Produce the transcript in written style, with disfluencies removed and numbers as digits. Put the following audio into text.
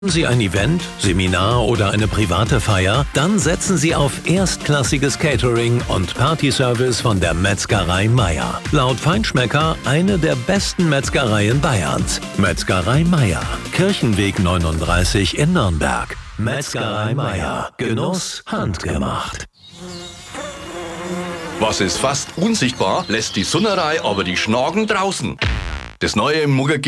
Haben Sie ein Event, Seminar oder eine private Feier? Dann setzen Sie auf erstklassiges Catering und Partyservice von der Metzgerei Meier. Laut Feinschmecker eine der besten Metzgereien Bayerns. Metzgerei Meier, Kirchenweg 39 in Nürnberg. Metzgerei Meier, Genuss handgemacht. Was ist fast unsichtbar, lässt die Sunnerei aber die Schnagen draußen. Das neue Mugger